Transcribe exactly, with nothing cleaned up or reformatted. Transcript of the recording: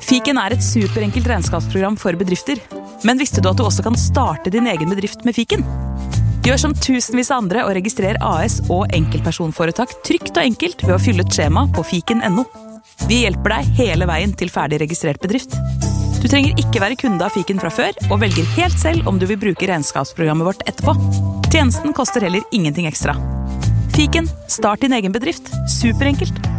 Fiken er et superenkelt regnskapsprogram for bedrifter. Men visste du at du også kan starte din egen bedrift med Fiken? Gjør som tusenvis av andre og registrer A S og enkeltpersonforetak trygt og enkelt ved å fylle et skjema på fiken punktum no. Vi hjelper deg hele veien til ferdig registrert bedrift. Du trenger ikke være kunde av Fiken fra før, og velger helt selv om du vil bruke regnskapsprogrammet vårt etterpå. Tjenesten koster heller ingenting ekstra. Fiken, start din egen bedrift. Superenkelt.